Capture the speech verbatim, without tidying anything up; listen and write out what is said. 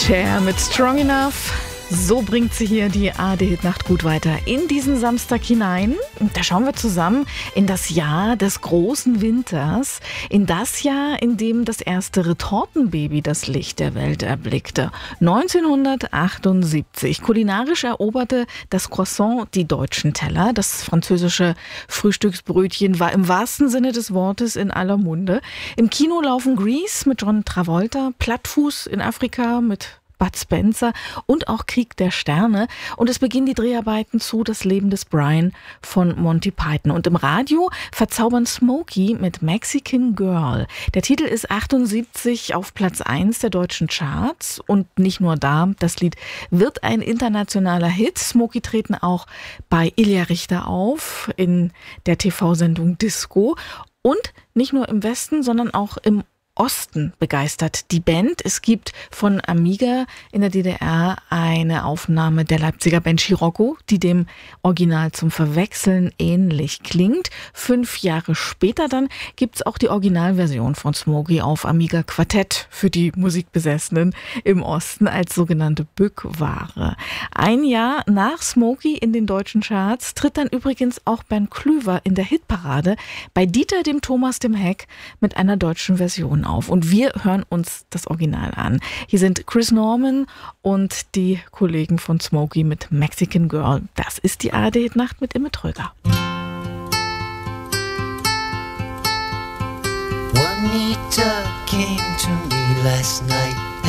Cher mit Strong Enough. So bringt sie hier die A D-Hit-Nacht gut weiter in diesen Samstag hinein. Und da schauen wir zusammen in das Jahr des großen Winters, in das Jahr, in dem das erste Retortenbaby das Licht der Welt erblickte. neunzehnhundertachtundsiebzig. Kulinarisch eroberte das Croissant die deutschen Teller. Das französische Frühstücksbrötchen war im wahrsten Sinne des Wortes in aller Munde. Im Kino laufen Grease mit John Travolta, Plattfuß in Afrika mit Bud Spencer und auch Krieg der Sterne. Und es beginnen die Dreharbeiten zu Das Leben des Brian von Monty Python. Und im Radio verzaubern Smokey mit Mexican Girl. Der Titel ist achtundsiebzig auf Platz eins der deutschen Charts. Und nicht nur da, das Lied wird ein internationaler Hit. Smokey treten auch bei Ilja Richter auf in der T V-Sendung Disco. Und nicht nur im Westen, sondern auch im Osten begeistert die Band. Es gibt von Amiga in der D D R eine Aufnahme der Leipziger Band Scirocco, die dem Original zum Verwechseln ähnlich klingt. Fünf Jahre später dann gibt's auch die Originalversion von Smokey auf Amiga Quartett für die Musikbesessenen im Osten als sogenannte Bückware. Ein Jahr nach Smokey in den deutschen Charts tritt dann übrigens auch Bernd Klüver in der Hitparade bei Dieter dem Thomas dem Heck mit einer deutschen Version auf. Und wir hören uns das Original an. Hier sind Chris Norman und die Kollegen von Smokey mit Mexican Girl. Das ist die A D-Hit-Nacht mit Imme Tröger. Juanita came to me last night.